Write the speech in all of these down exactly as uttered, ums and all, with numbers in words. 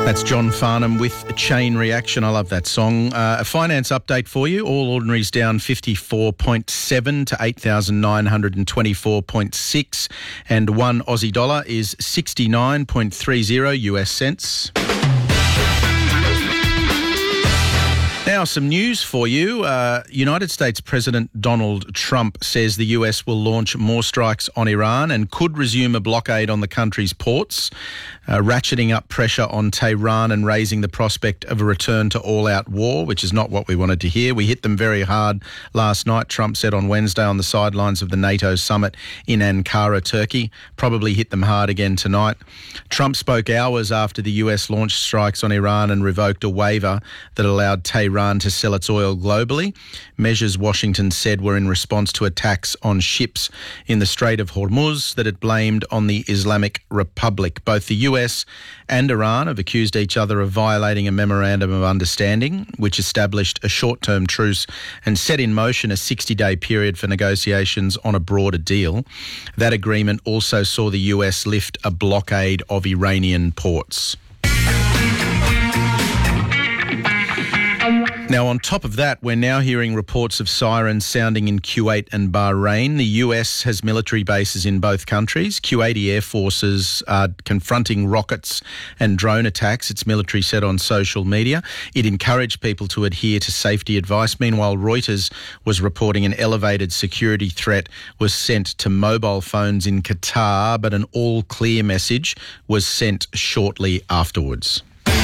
That's John Farnham with Chain Reaction. I love that song. Uh, a finance update for you. All Ordinaries down fifty-four point seven to eight thousand nine hundred twenty-four point six, and one Aussie dollar is sixty-nine point three zero U S cents. Now, some news for you. Uh, United States President Donald Trump says the U S will launch more strikes on Iran and could resume a blockade on the country's ports, uh, ratcheting up pressure on Tehran and raising the prospect of a return to all-out war, which is not what we wanted to hear. We hit them very hard last night, Trump said on Wednesday on the sidelines of the NATO summit in Ankara, Turkey. Probably hit them hard again tonight. Trump spoke hours after the U S launched strikes on Iran and revoked a waiver that allowed Tehran to sell its oil globally. Measures Washington said were in response to attacks on ships in the Strait of Hormuz that it blamed on the Islamic Republic. Both the U S and Iran have accused each other of violating a memorandum of understanding, which established a short-term truce and set in motion a sixty-day period for negotiations on a broader deal. That agreement also saw the U S lift a blockade of Iranian ports. Now, on top of that, we're now hearing reports of sirens sounding in Kuwait and Bahrain. The U S has military bases in both countries. Kuwaiti Air Forces are confronting rockets and drone attacks, its military said on social media. It encouraged people to adhere to safety advice. Meanwhile, Reuters was reporting an elevated security threat was sent to mobile phones in Qatar, but an all-clear message was sent shortly afterwards.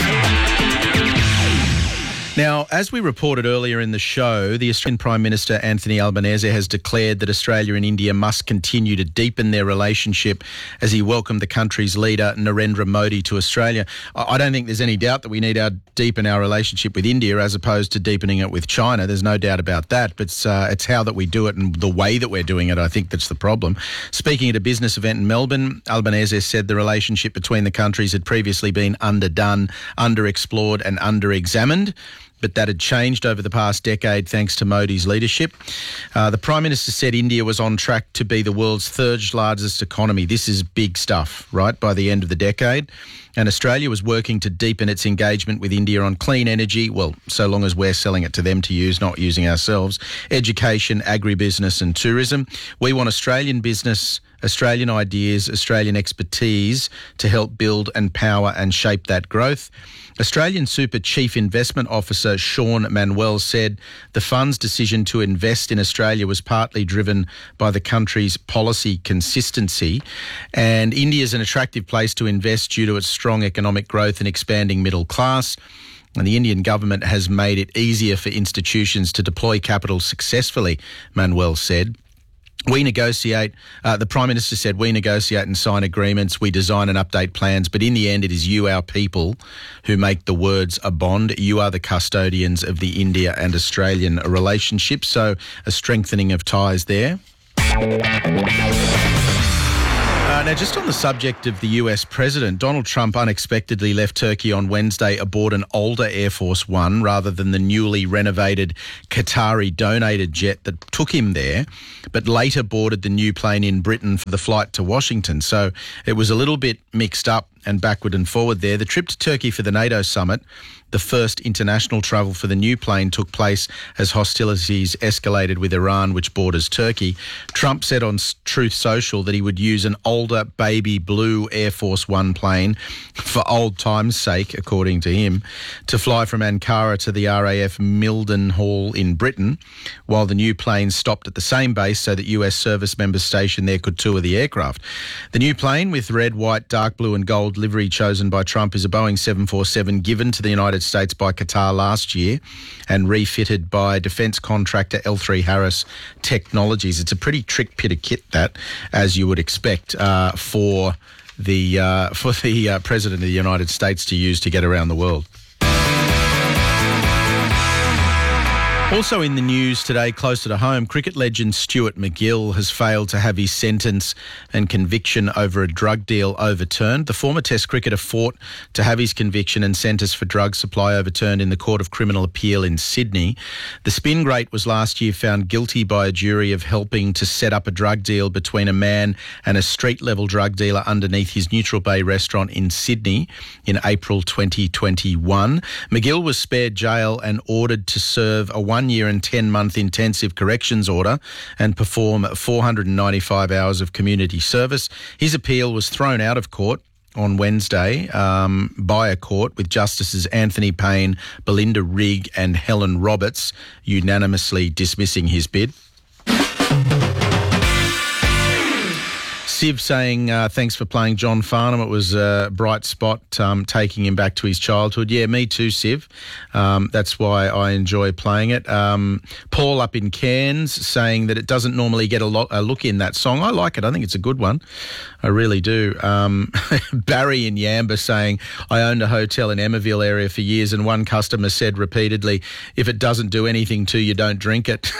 Now, as we reported earlier in the show, the Australian Prime Minister Anthony Albanese has declared that Australia and India must continue to deepen their relationship as he welcomed the country's leader, Narendra Modi, to Australia. I don't think there's any doubt that we need to deepen our relationship with India as opposed to deepening it with China. There's no doubt about that, but it's, uh, it's how that we do it and the way that we're doing it, I think, that's the problem. Speaking at a business event in Melbourne, Albanese said the relationship between the countries had previously been underdone, underexplored and under-examined, but that had changed over the past decade thanks to Modi's leadership. Uh, the Prime Minister said India was on track to be the world's third largest economy. This is big stuff, right, by the end of the decade. And Australia was working to deepen its engagement with India on clean energy, well, so long as we're selling it to them to use, not using ourselves, education, agribusiness and tourism. We want Australian business, Australian ideas, Australian expertise to help build and power and shape that growth. Australian Super Chief Investment Officer Sean Manuel said the fund's decision to invest in Australia was partly driven by the country's policy consistency, and India is an attractive place to invest due to its strong economic growth and expanding middle class. And the Indian government has made it easier for institutions to deploy capital successfully, Manuel said. We negotiate, uh, the Prime Minister said, we negotiate and sign agreements, we design and update plans, but in the end it is you, our people, who make the words a bond. You are the custodians of the India and Australian relationship, so a strengthening of ties there. Uh, now, just on the subject of the U S president, Donald Trump unexpectedly left Turkey on Wednesday aboard an older Air Force One rather than the newly renovated Qatari-donated jet that took him there, but later boarded the new plane in Britain for the flight to Washington. So it was a little bit mixed up and backward and forward there. The trip to Turkey for the NATO summit, the first international travel for the new plane, took place as hostilities escalated with Iran, which borders Turkey. Trump said on Truth Social that he would use an older baby blue Air Force One plane for old times' sake, according to him, to fly from Ankara to the R A F Mildenhall in Britain, while the new plane stopped at the same base so that U S service members stationed there could tour the aircraft. The new plane, with red, white, dark blue and gold livery chosen by Trump, is a Boeing seven forty-seven given to the United States by Qatar last year and refitted by defence contractor L three Harris Technologies. It's a pretty trick pit of kit, that, as you would expect, uh, for the uh, for the uh, President of the United States to use to get around the world. Also in the news today, closer to home, cricket legend Stuart MacGill has failed to have his sentence and conviction over a drug deal overturned. The former Test cricketer fought to have his conviction and sentence for drug supply overturned in the Court of Criminal Appeal in Sydney. The spin great was last year found guilty by a jury of helping to set up a drug deal between a man and a street-level drug dealer underneath his Neutral Bay restaurant in Sydney in April twenty twenty-one. MacGill was spared jail and ordered to serve a one year and ten-month intensive corrections order and perform four hundred ninety-five hours of community service. His appeal was thrown out of court on Wednesday um, by a court with Justices Anthony Payne, Belinda Rigg and Helen Roberts unanimously dismissing his bid. Siv saying, uh, thanks for playing John Farnham. It was a bright spot, um, taking him back to his childhood. Yeah, me too, Siv. Um, that's why I enjoy playing it. Um, Paul up in Cairns saying that it doesn't normally get a, lo- a look in that song. I like it. I think it's a good one. I really do. Um, Barry in Yamba saying, I owned a hotel in Emmaville area for years and one customer said repeatedly, if it doesn't do anything to you, don't drink it.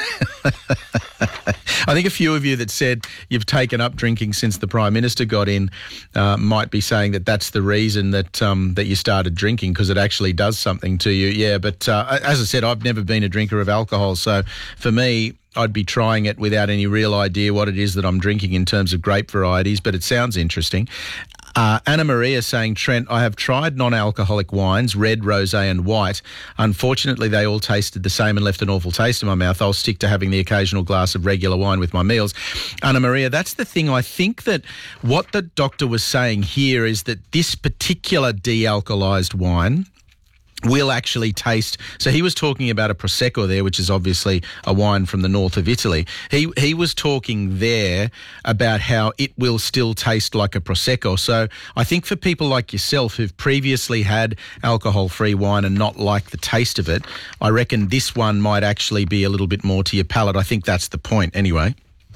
I think a few of you that said you've taken up drinking since the Prime Minister got in uh, might be saying that that's the reason that um, that you started drinking, because it actually does something to you. Yeah, but uh, as I said, I've never been a drinker of alcohol. So for me, I'd be trying it without any real idea what it is that I'm drinking in terms of grape varieties, but it sounds interesting. Uh, Anna Maria saying, Trent, I have tried non-alcoholic wines, red, rosé and white. Unfortunately, they all tasted the same and left an awful taste in my mouth. I'll stick to having the occasional glass of regular wine with my meals. Anna Maria, that's the thing. I think that what the doctor was saying here is that this particular de-alcoholized wine will actually taste. So he was talking about a Prosecco there, which is obviously a wine from the north of Italy. He he was talking there about how it will still taste like a Prosecco. So I think for people like yourself who've previously had alcohol-free wine and not like the taste of it, I reckon this one might actually be a little bit more to your palate. I think that's the point anyway.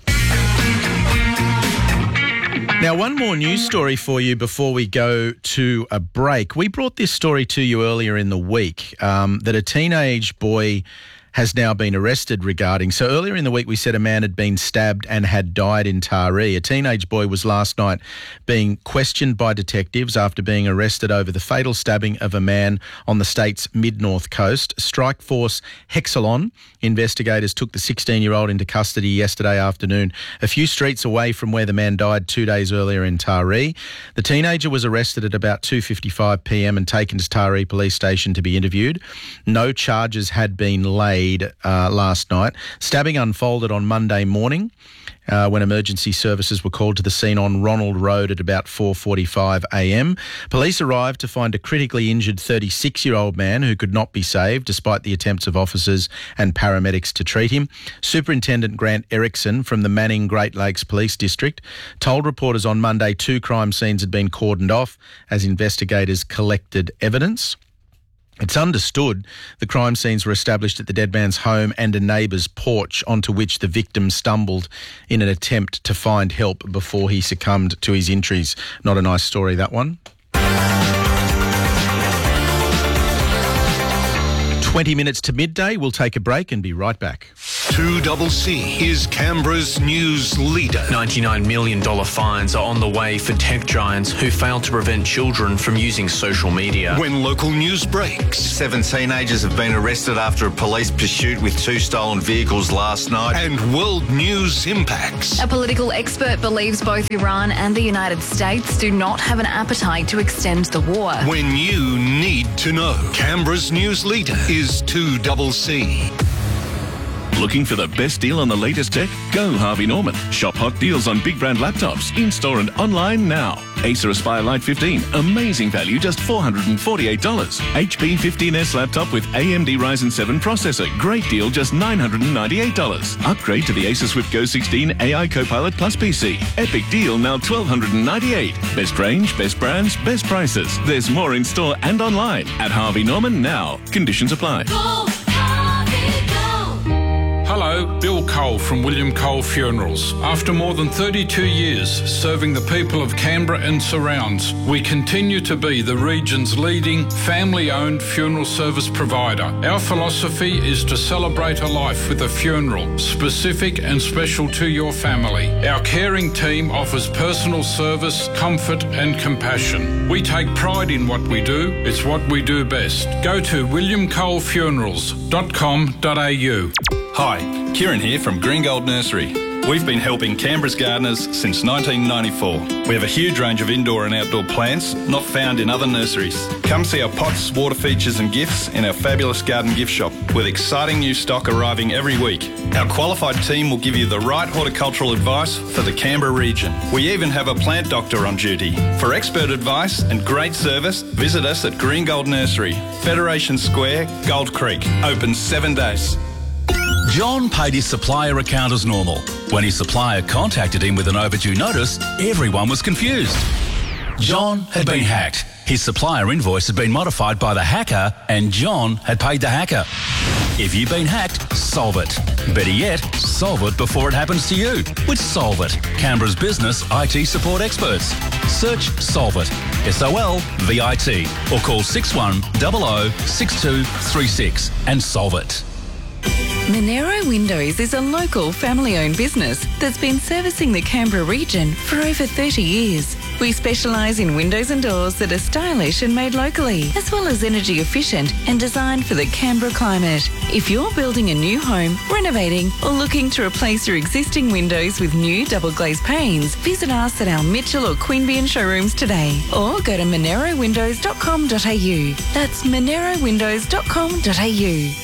Now, one more news story for you before we go to a break. We brought this story to you earlier in the week, um, that a teenage boy has now been arrested regarding. So earlier in the week, we said a man had been stabbed and had died in Taree. A teenage boy was last night being questioned by detectives after being arrested over the fatal stabbing of a man on the state's mid-north coast. Strike Force Hexalon investigators took the sixteen-year-old into custody yesterday afternoon, a few streets away from where the man died two days earlier in Taree. The teenager was arrested at about two fifty-five p.m. and taken to Taree Police Station to be interviewed. No charges had been laid Uh, last night. Stabbing unfolded on Monday morning uh, when emergency services were called to the scene on Ronald Road at about four forty-five a.m. Police arrived to find a critically injured thirty-six-year-old man who could not be saved despite the attempts of officers and paramedics to treat him. Superintendent Grant Erickson from the Manning Great Lakes Police District told reporters on Monday two crime scenes had been cordoned off as investigators collected evidence. It's understood the crime scenes were established at the dead man's home and a neighbour's porch onto which the victim stumbled in an attempt to find help before he succumbed to his injuries. Not a nice story, that one. twenty minutes to midday. We'll take a break and be right back. two C C is Canberra's news leader. ninety-nine million dollars fines are on the way for tech giants who failed to prevent children from using social media. When local news breaks. Seven teenagers have been arrested after a police pursuit with two stolen vehicles last night. And world news impacts. A political expert believes both Iran and the United States do not have an appetite to extend the war. When you need to know. Canberra's news leader is two C C. Looking for the best deal on the latest tech? Go Harvey Norman. Shop hot deals on big brand laptops, in-store and online now. Acer Aspire Lite fifteen, amazing value, just four hundred forty-eight dollars. H P fifteen S laptop with A M D Ryzen seven processor, great deal, just nine hundred ninety-eight dollars. Upgrade to the Acer Swift Go sixteen A I Copilot Plus P C. Epic deal, now one thousand two hundred ninety-eight dollars. Best range, best brands, best prices. There's more in store and online at Harvey Norman now. Conditions apply. Go, Harvey, go. Hello, Bill Cole from William Cole Funerals. After more than thirty-two years serving the people of Canberra and surrounds, we continue to be the region's leading family-owned funeral service provider. Our philosophy is to celebrate a life with a funeral, specific and special to your family. Our caring team offers personal service, comfort and compassion. We take pride in what we do. It's what we do best. Go to william cole funerals dot com dot a u. Hi, Kieran here from Green Gold Nursery. We've been helping Canberra's gardeners since nineteen ninety-four. We have a huge range of indoor and outdoor plants not found in other nurseries. Come see our pots, water features and gifts in our fabulous garden gift shop with exciting new stock arriving every week. Our qualified team will give you the right horticultural advice for the Canberra region. We even have a plant doctor on duty. For expert advice and great service, visit us at Green Gold Nursery, Federation Square, Gold Creek. Open seven days. John paid his supplier account as normal. When his supplier contacted him with an overdue notice, everyone was confused. John had been hacked. His supplier invoice had been modified by the hacker, and John had paid the hacker. If you've been hacked, solve it. Better yet, solve it before it happens to you with Solve It, Canberra's business I T support experts. Search Solve It, S O L V I T, or call six one zero zero six two three six and solve it. Monero Windows is a local family-owned business that's been servicing the Canberra region for over thirty years. We specialise in windows and doors that are stylish and made locally, as well as energy efficient and designed for the Canberra climate. If you're building a new home, renovating or looking to replace your existing windows with new double glazed panes, visit us at our Mitchell or Queanbeyan showrooms today, or go to monero windows dot com dot a u. That's monero windows dot com dot a u.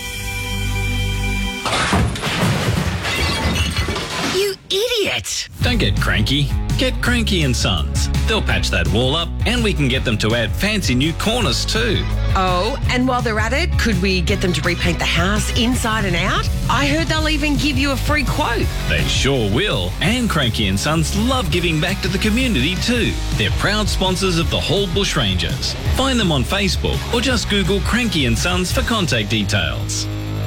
You idiot! Don't get cranky. Get Cranky and Sons. They'll patch that wall up and we can get them to add fancy new corners too. Oh, and while they're at it, could we get them to repaint the house inside and out? I heard they'll even give you a free quote. They sure will. And Cranky and Sons love giving back to the community too. They're proud sponsors of the Hall Bushrangers. Find them on Facebook or just Google Cranky and Sons for contact details.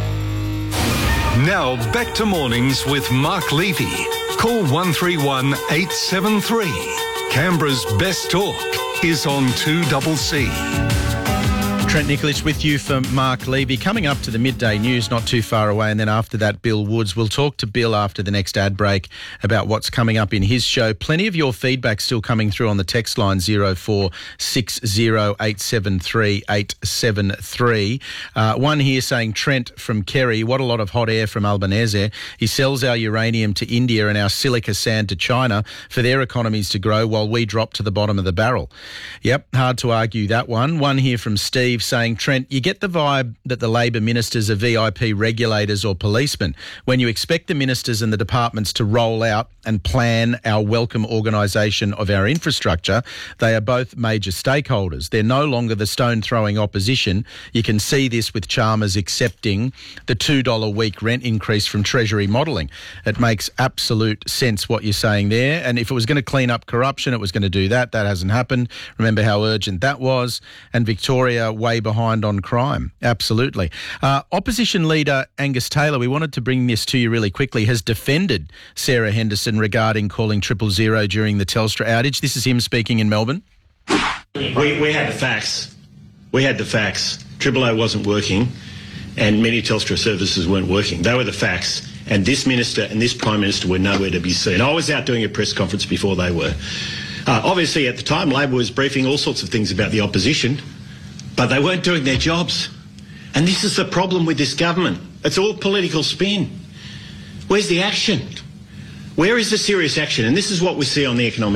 Now back to mornings with Mark Levy. Call one three one eight seven three. Canberra's best talk is on two C C. Trent Nikolic with you for Mark Levy. Coming up to the midday news, not too far away, and then after that, Bill Woods. We'll talk to Bill after the next ad break about what's coming up in his show. Plenty of your feedback still coming through on the text line zero four six zero eight seven three eight seven three. Uh, one here saying, Trent from Kerry, what a lot of hot air from Albanese. He sells our uranium to India and our silica sand to China for their economies to grow while we drop to the bottom of the barrel. Yep, hard to argue that one. One here from Steve saying, Trent, you get the vibe that the Labor ministers are V I P regulators or policemen when you expect the ministers and the departments to roll out and plan our welcome organisation of our infrastructure. They are both major stakeholders. They're no longer the stone-throwing opposition. You can see this with Chalmers accepting the two dollars a week rent increase from Treasury modelling. It makes absolute sense what you're saying there. And if it was going to clean up corruption, it was going to do that. That hasn't happened. Remember how urgent that was. And Victoria way behind on crime. Absolutely. Uh, Opposition Leader Angus Taylor, we wanted to bring this to you really quickly, has defended Sarah Henderson regarding calling triple zero during the Telstra outage. This is him speaking in Melbourne. We, we had the facts. We had the facts. Triple O wasn't working and many Telstra services weren't working. They were the facts. And this minister and this Prime Minister were nowhere to be seen. I was out doing a press conference before they were. Uh, obviously, at the time, Labor was briefing all sorts of things about the opposition, but they weren't doing their jobs. And this is the problem with this government. It's all political spin. Where's the action? Where is the serious action? And this is what we see on the economic